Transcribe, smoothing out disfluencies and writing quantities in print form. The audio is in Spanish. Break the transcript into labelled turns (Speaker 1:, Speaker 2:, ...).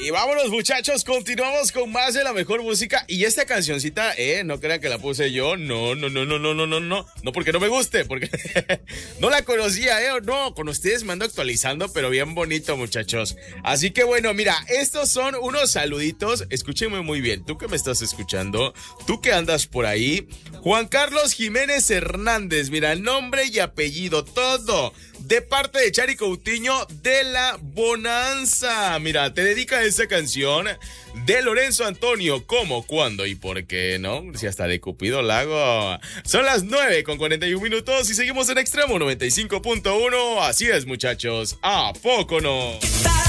Speaker 1: Y vámonos, muchachos, continuamos con más de la mejor música. Y esta cancioncita, no crean que la puse yo. No, porque no me guste, porque no la conocía, no, con ustedes me ando actualizando, pero bien bonito, muchachos. Así que bueno, mira, estos son unos saluditos. Escúchenme muy bien, tú que me estás escuchando, tú que andas por ahí. Juan Carlos Jiménez Hernández, mira, nombre y apellido, todo. De parte de Chari Coutinho de La Bonanza. Mira, te dedica esta canción de Lorenzo Antonio. ¿Cómo, cuándo y por qué? ¿No? Si hasta de Cupido Lago. Son las 9:41 y seguimos en Extremo 95.1. Así es, muchachos. ¿A poco no?